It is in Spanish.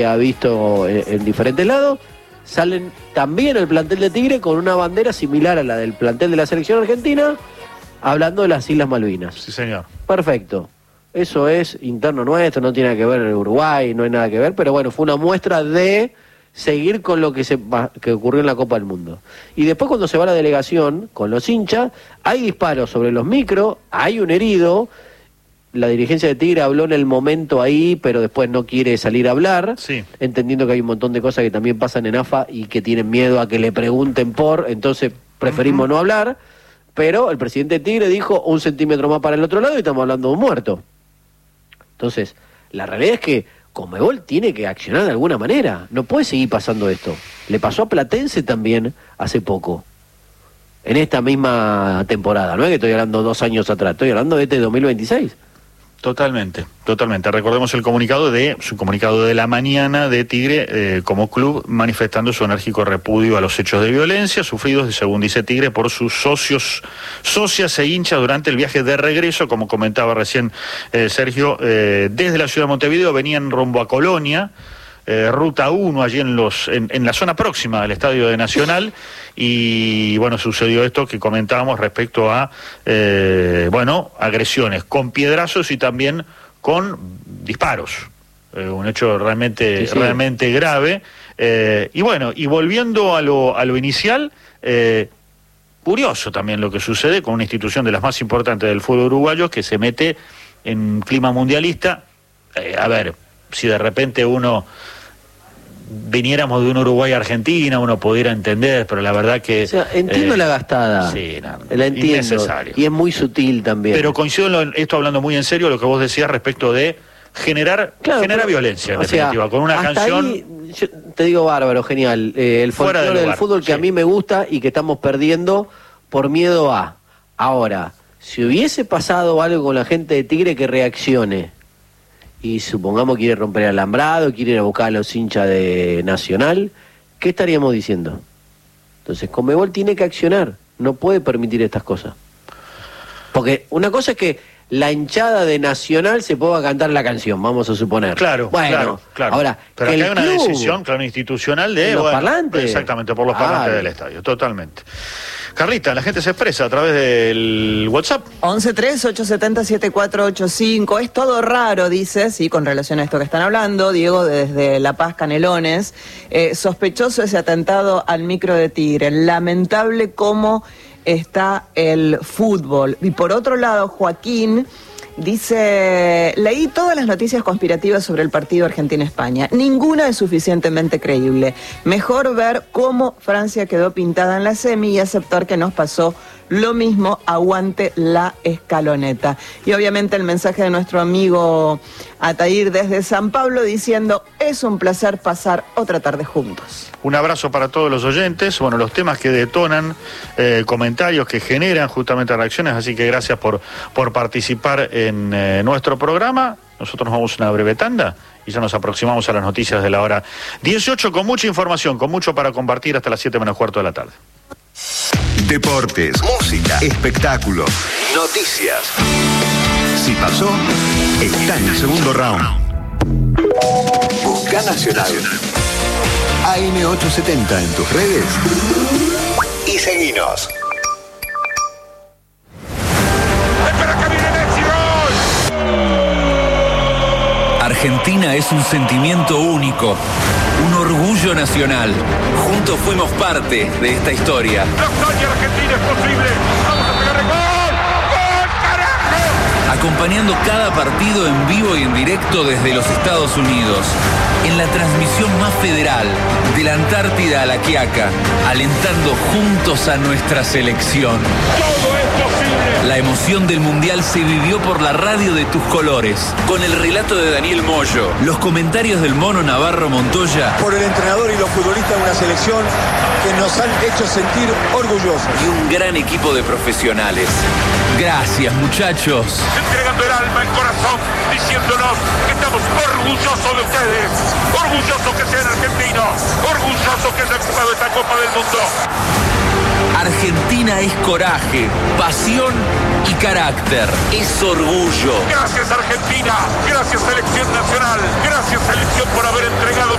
ha visto en diferentes lados, salen también el plantel de Tigre con una bandera similar a la del plantel de la selección argentina, hablando de las Islas Malvinas. Sí, señor. Perfecto. Eso es interno nuestro, no tiene nada que ver en Uruguay, no hay nada que ver, pero bueno, fue una muestra de seguir con lo que ocurrió en la Copa del Mundo. Y después cuando se va la delegación con los hinchas, hay disparos sobre los micros, hay un herido. La dirigencia de Tigre habló en el momento ahí, pero después no quiere salir a hablar, sí, entendiendo que hay un montón de cosas que también pasan en AFA y que tienen miedo a que le pregunten entonces preferimos no hablar, pero el presidente de Tigre dijo 1 centímetro más para el otro lado y estamos hablando de un muerto. Entonces, la realidad es que Conmebol tiene que accionar de alguna manera, no puede seguir pasando esto. Le pasó a Platense también hace poco, en esta misma temporada, no es que estoy hablando 2 años atrás, estoy hablando de este 2026. Totalmente. Recordemos su comunicado de la mañana de Tigre como club, manifestando su enérgico repudio a los hechos de violencia sufridos, según dice Tigre, por sus socias e hinchas durante el viaje de regreso, como comentaba recién Sergio, desde la ciudad de Montevideo venían rumbo a Colonia, ruta 1 allí en la zona próxima del Estadio de Nacional, y bueno, sucedió esto que comentábamos respecto a agresiones con piedrazos y también con disparos, un hecho realmente grave, y volviendo a lo inicial, curioso también lo que sucede con una institución de las más importantes del fútbol uruguayo que se mete en clima mundialista. A ver, si de repente viniéramos de un Uruguay-Argentina, uno pudiera entender, pero la verdad que... O sea, entiendo la gastada, sí, no, la entiendo, innecesario. Y es muy sutil también. Pero coincido en esto, hablando muy en serio, lo que vos decías respecto de generar violencia, en definitiva, con una canción... Ahí, yo te digo bárbaro, genial, el folclore del fútbol que a mí me gusta y que estamos perdiendo por miedo a... Ahora, si hubiese pasado algo con la gente de Tigre que reaccione, y supongamos quiere romper el alambrado, quiere ir a buscar a los hinchas de Nacional, ¿qué estaríamos diciendo? Entonces, Conmebol tiene que accionar, no puede permitir estas cosas. Porque una cosa es que la hinchada de Nacional se pueda cantar la canción, vamos a suponer. Claro. Ahora, pero acá hay una decisión, claro, institucional de... los parlantes. Exactamente, por los parlantes del estadio, totalmente. Carlita, la gente se expresa a través del WhatsApp. 11-3-870-7485. Es todo raro, dice, sí, con relación a esto que están hablando. Diego, desde La Paz, Canelones. Sospechoso ese atentado al micro de Tigre. Lamentable cómo está el fútbol. Y por otro lado, Joaquín dice: leí todas las noticias conspirativas sobre el partido Argentina-España. Ninguna es suficientemente creíble. Mejor ver cómo Francia quedó pintada en la semi y aceptar que nos pasó lo mismo. Aguante la escaloneta. Y obviamente el mensaje de nuestro amigo Atair desde San Pablo diciendo: es un placer pasar otra tarde juntos. Un abrazo para todos los oyentes. Bueno, los temas que detonan, comentarios que generan justamente reacciones, así que gracias por participar en nuestro programa. Nosotros nos vamos a una breve tanda y ya nos aproximamos a las noticias de la hora 18 con mucha información, con mucho para compartir hasta las 7 menos cuarto de la tarde. Deportes, música, espectáculos, noticias. Si pasó, está en el segundo round. Busca Nacional. AM870 en tus redes y seguinos. Argentina es un sentimiento único, un orgullo nacional. Juntos fuimos parte de esta historia. ¡La hazaña argentina es posible! ¡Vamos a pegarle gol! ¡Gol, carajo! Acompañando cada partido en vivo y en directo desde los Estados Unidos. En la transmisión más federal, de la Antártida a la Quiaca, alentando juntos a nuestra selección. ¡Todo es posible! La emoción del Mundial se vivió por la radio de tus colores, con el relato de Daniel Moyo, los comentarios del Mono Navarro Montoya, por el entrenador y los futbolistas de una selección que nos han hecho sentir orgullosos. Y un gran equipo de profesionales. Gracias, muchachos. Entregando el alma, el corazón, diciéndonos que estamos orgullosos de ustedes. Orgullosos que sean argentinos. Orgullosos que hayan jugado esta Copa del Mundo. Argentina es coraje, pasión y carácter. Es orgullo. Gracias Argentina, gracias Selección Nacional, gracias Selección por haber entregado